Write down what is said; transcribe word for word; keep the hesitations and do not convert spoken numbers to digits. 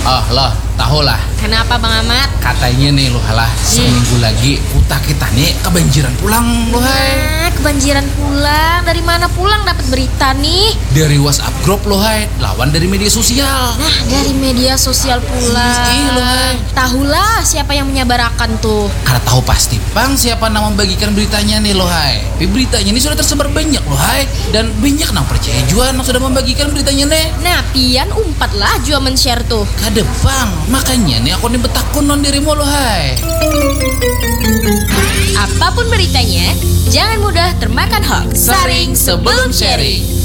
Oh loh, tahu lah. Kenapa Bang Ahmad? Katanya nih loh halah, seminggu lagi kuta kita nih kebanjiran pulang loh hai. Nah, kebanjiran pulang. Dari mana pulang dapat berita nih? Dari WhatsApp grup loh hai, lawan dari media sosial. Nah, dari media sosial pula. Iya loh hai. Tahulah siapa yang menyebarkan tuh. Karena tahu pasti bang siapa yang membagikan beritanya nih loh hai. Tapi beritanya ini sudah tersebar banyak loh hai. Dan banyak yang percaya juga yang sudah membagikan beritanya nih. Nah, pian umpat lah jua men-share tuh. Kade bang, makanya nih aku nih betakun non dirimu loh hai. Apapun beritanya, jangan mudah termakan hoax. Saring sebelum sharing.